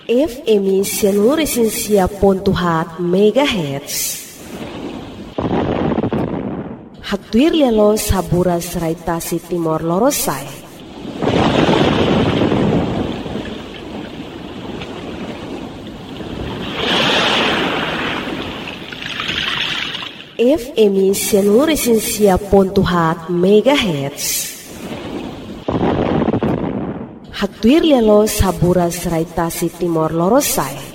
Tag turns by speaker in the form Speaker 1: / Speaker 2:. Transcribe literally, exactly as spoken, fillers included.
Speaker 1: F M seluruh resensia pontuhat megahertz. Hatuir lialo sabura seraitasi timor lorosai. F M seluruh resensia pontuhat megahertz. Hatuir lialo sabura seraitasi timor lorosai.